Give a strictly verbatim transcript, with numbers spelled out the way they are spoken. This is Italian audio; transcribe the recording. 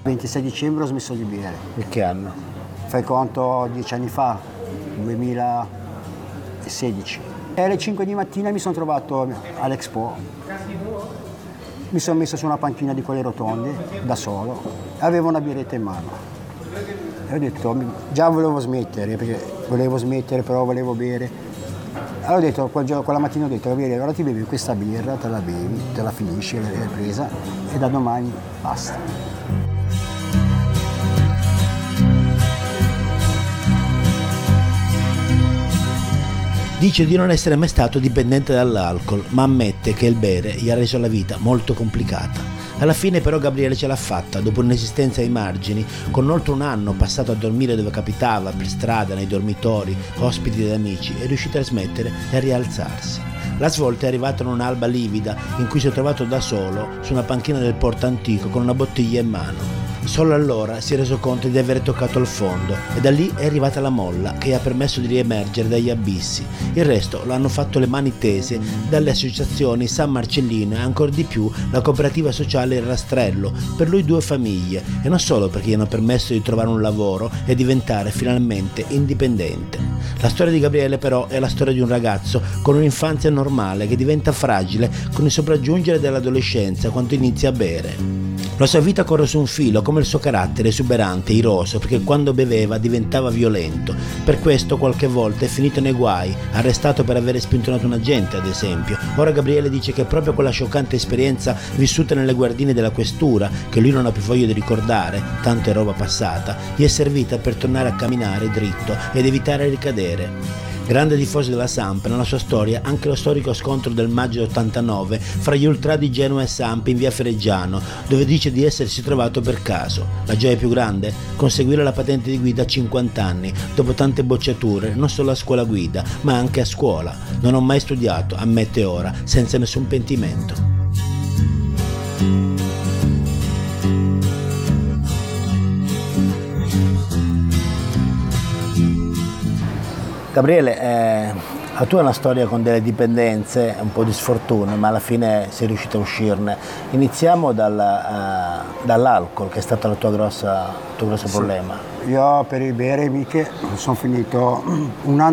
ventisei dicembre ho smesso di bere. In che anno? Fai conto dieci anni fa, duemilasedici. E alle cinque di mattina mi sono trovato all'Expo. Mi sono messo su una panchina di quelle rotonde, da solo, e avevo una birretta in mano. E ho detto, già volevo smettere, perché volevo smettere, però volevo bere. Allora ho detto, quel giorno, quella mattina ho detto, allora ti bevi questa birra, te la bevi, te la finisci, l'hai presa, e da domani basta. Dice di non essere mai stato dipendente dall'alcol, ma ammette che il bere gli ha reso la vita molto complicata. Alla fine però Gabriele ce l'ha fatta, dopo un'esistenza ai margini, con oltre un anno passato a dormire dove capitava, per strada, nei dormitori, ospiti ed amici, è riuscito a smettere e a rialzarsi. La svolta è arrivata in un'alba livida in cui si è trovato da solo su una panchina del porto antico con una bottiglia in mano. Solo allora si è reso conto di aver toccato il fondo e da lì è arrivata la molla che gli ha permesso di riemergere dagli abissi. Il resto lo hanno fatto le mani tese dalle associazioni San Marcellino e ancor di più la cooperativa sociale Il Rastrello, per lui due famiglie, e non solo perché gli hanno permesso di trovare un lavoro e diventare finalmente indipendente. La storia di Gabriele però è la storia di un ragazzo con un'infanzia normale che diventa fragile con il sopraggiungere dell'adolescenza quando inizia a bere. La sua vita corre su un filo, come il suo carattere esuberante, iroso, perché quando beveva diventava violento. Per questo qualche volta è finito nei guai, arrestato per aver spintonato un agente, ad esempio. Ora Gabriele dice che proprio quella scioccante esperienza vissuta nelle guardine della questura, che lui non ha più voglia di ricordare, tanto è roba passata, gli è servita per tornare a camminare dritto ed evitare di ricadere. Grande tifoso della Samp, nella sua storia anche lo storico scontro del maggio ottantanove fra gli ultra di Genoa e Samp in via Fereggiano, dove dice di essersi trovato per caso. La gioia più grande? Conseguire la patente di guida a cinquanta anni, dopo tante bocciature, non solo a scuola guida, ma anche a scuola. Non ho mai studiato, ammette ora, senza nessun pentimento. Gabriele, eh, la tua è una storia con delle dipendenze, un po' di sfortuna, ma alla fine sei riuscito a uscirne. Iniziamo dal, uh, dall'alcol, che è stato il tuo grosso, tuo grosso sì. problema. Io per il bere miche sono finito un anno